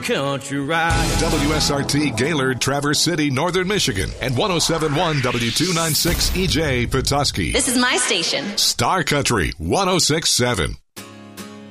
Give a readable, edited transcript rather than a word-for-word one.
country ride. WSRT Gaylord, Traverse City, Northern Michigan, and 107.1 W296 EJ Petoskey. This is my station. Star Country 106.7.